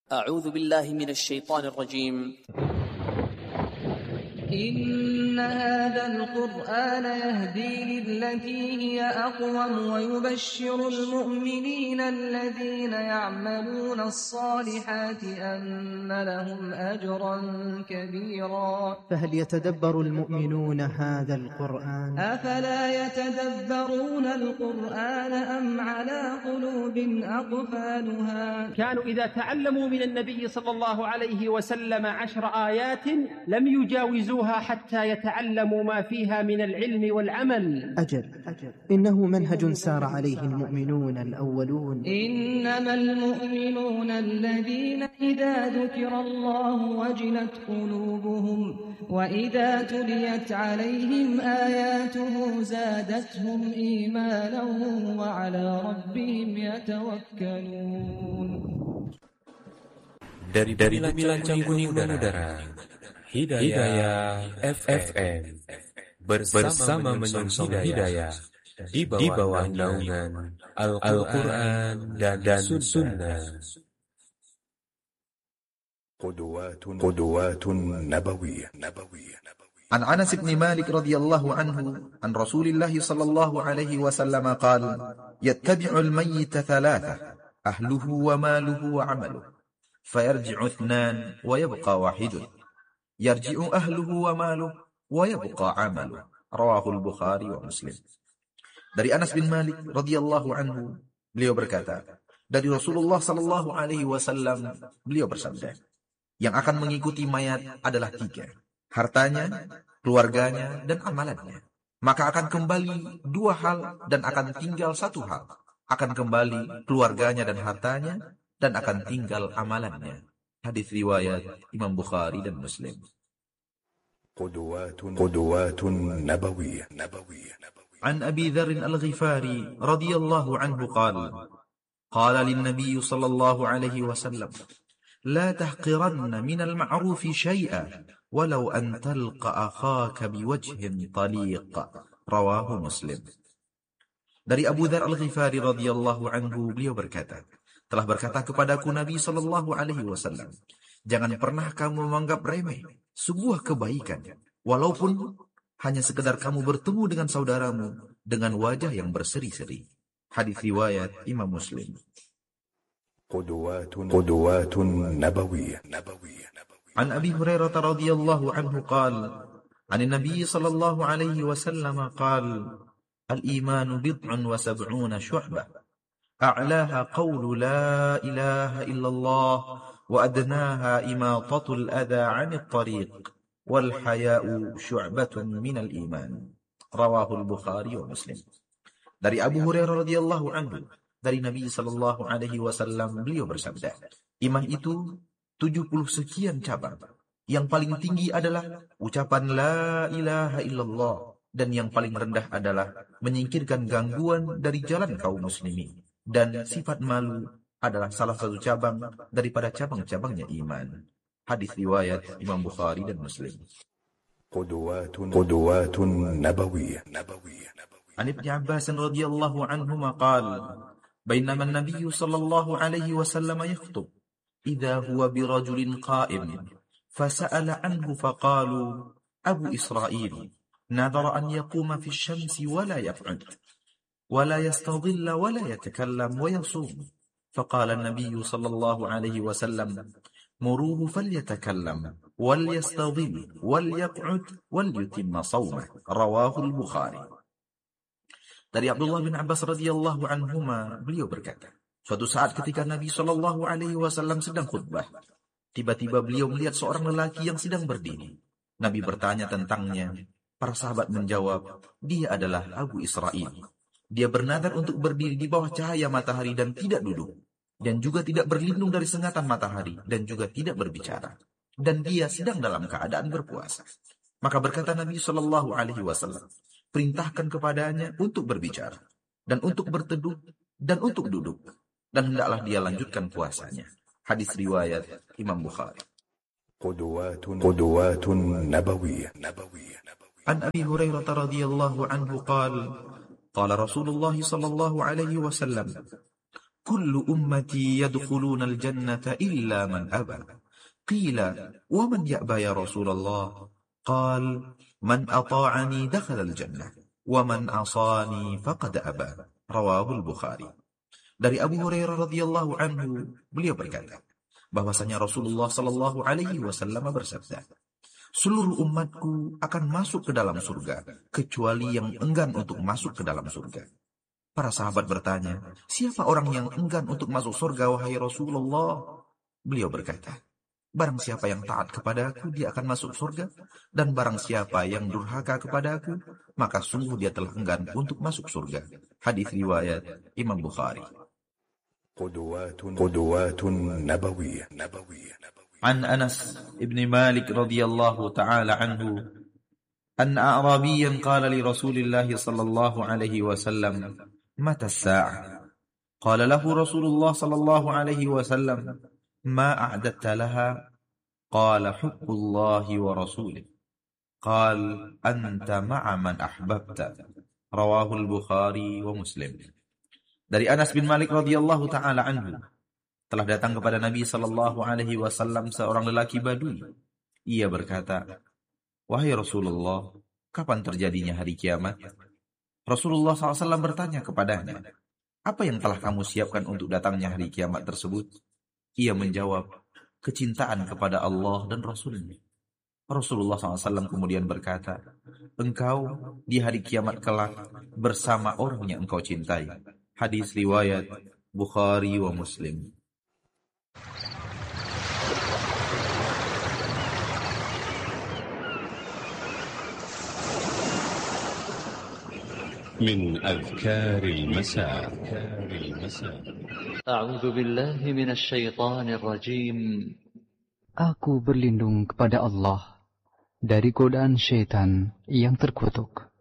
أعوذ بالله من الشيطان الرجيم. إن هذا القرآن يهدي للتي هي أقوم ويبشر المؤمنين الذين يعملون الصالحات أن لهم أجرا كبيرا. فهل يتدبر المؤمنون هذا القرآن؟ أفلا يتدبرون القرآن أم على قلوب أقفالها؟ كانوا إذا تعلموا من النبي صلى الله عليه وسلم 10 آيات لم يجاوزوها حتى يتعلموا ما فيها من العلم والعمل. أجل إنه منهج سار عليه المؤمنون الأولون. إنما المؤمنون الذين إذا ذكر الله وجلت قلوبهم وإذا تليت عليهم آياته زادتهم إيمانا وعلى ربهم يتوكلون. Dari bincang kuning udara, Hidayah FM bersama menyongsong hidayah di bawah naungan Al-Quran dan Sunnah. قدوات نبوية. عن أنس بن مالك رضي الله عنه عن رسول الله صلى الله عليه وسلم قال: يتبع الميت 3: أهله وماله وعمله، فيرجع 2 ويبقى 1. يرجع أهله وماله ويبقى عمله. رواه البخاري ومسلم. Dari Anas bin Malik radhiyallahu anhu, beliau berkata, dari Rasulullah sallallahu alaihi wasallam, beliau bersabda, yang akan mengikuti mayat adalah 3: hartanya, keluarganya, dan amalannya. Maka akan kembali 2 hal dan akan tinggal 1 hal. Akan kembali keluarganya dan hartanya, dan akan tinggal amalannya. Hadis riwayat Imam Bukhari dan Muslim. قدوات نبوية. عن أبي ذر الغفاري رضي الله عنه قال: قال للنبي صلى الله عليه وسلم: لا تحقرن من المعروف شيئا ولو أن تلقى أخاك بوجه طليق. رواه مسلم. Dari Abu Dzar Al-Ghifari radhiyallahu anhu, beliau berkata, telah berkata kepadaku Nabi sallallahu alaihi wasallam, jangan pernah kamu menganggap remeh sebuah kebaikan, walaupun hanya sekedar kamu bertemu dengan saudaramu dengan wajah yang berseri-seri. Hadis riwayat Imam Muslim. قدوات نبوية. عن أبي هريرة رضي الله عنه قال: عن النبي صلى الله عليه وسلم قال: الإيمان 70 شعبة، أعلاها قول لا إله إلا الله، وأدناها إماطة الأذى عن الطريق، والحياء شعبة من الإيمان. رواه البخاري ومسلم. Dari Abu Hurairah radhiyallahu anhu, dari Nabi sallallahu alaihi wasallam, beliau bersabda, iman itu 70 sekian cabang. Yang paling tinggi adalah ucapan la ilaha illallah, dan yang paling rendah adalah menyingkirkan gangguan dari jalan kaum muslimin. Dan sifat malu adalah salah satu cabang daripada cabang-cabangnya iman. Hadis riwayat Imam Bukhari dan Muslim. قدوات نبوية. عن ابن عباس رضي الله عنهما قال: بينما النبي صلى الله عليه وسلم يخطب إذا هو برجل قائم فسأل عنه فقالوا: أبو إسرائيل نذر أن يقوم في الشمس ولا يقعد ولا يستظل ولا يتكلم ويصوم. فقال النبي صلى الله عليه وسلم: مروه فليتكلم وليستظل وليقعد وليتم صومه. رواه البخاري. Dari Abdullah bin Abbas radhiyallahu anhuma, beliau berkata, suatu saat ketika Nabi sallallahu alaihi wasallam sedang khutbah, tiba-tiba beliau melihat seorang lelaki yang sedang berdiri. Nabi bertanya tentangnya. Para sahabat menjawab, dia adalah Abu Israil. Dia bernadar untuk berdiri di bawah cahaya matahari dan tidak duduk, dan juga tidak berlindung dari sengatan matahari, dan juga tidak berbicara. Dan dia sedang dalam keadaan berpuasa. Maka berkata Nabi sallallahu alaihi wasallam, perintahkan kepadanya untuk berbicara, dan untuk berteduh, dan untuk duduk, dan hendaklah dia lanjutkan puasanya. Hadis riwayat Imam Bukhari. قدوات نبوية. عن أبي هريرة رضي الله عنه قال: قال رسول الله صلى الله عليه وسلم: kullu ummati yadkhuluna al-jannata illa man aba. Qila, wa man ya'ba ya Rasulullah? Qal, man ata'ani dakhala al-jannah, wa man asani faqad aba. Rawahul Bukhari. Dari Abu Hurairah radhiyallahu anhu, beliau berkata, bahwasanya Rasulullah sallallahu alaihi wasallam bersabda, seluruh umatku akan masuk ke dalam surga, kecuali yang enggan untuk masuk ke dalam surga. Para sahabat bertanya, siapa orang yang enggan untuk masuk surga, wahai Rasulullah? Beliau berkata, barang siapa yang taat kepada aku, dia akan masuk surga. Dan barang siapa yang durhaka kepada aku, maka sungguh dia telah enggan untuk masuk surga. Hadis riwayat Imam Bukhari. قدوات نبوية. عن أنس بن مالك رضي الله تعالى عنه أن أعرابيا قال لرسول الله صلى الله عليه وسلم متى الساعة؟ قال له رسول الله صلى الله عليه وسلم ما أعددت لها؟ قال حب الله ورسوله. قال أنت مع من أحببت. رواه البخاري ومسلم. Dari Anas bin Malik radhiyallahu taala anhu, telah datang kepada Nabi sallallahu alaihi wasallam seorang lelaki Badui. Ia berkata, wahai Rasulullah, kapan terjadinya hari kiamat? Rasulullah SAW bertanya kepadanya, apa yang telah kamu siapkan untuk datangnya hari kiamat tersebut? Ia menjawab, kecintaan kepada Allah dan Rasulnya. Rasulullah SAW kemudian berkata, engkau di hari kiamat kelak bersama orang yang engkau cintai. Hadis riwayat Bukhari wa Muslim. من أذكار المساء. أعوذ بالله من الشيطان الرجيم. Aku berlindung kepada Allah dari godaan syaitan yang terkutuk.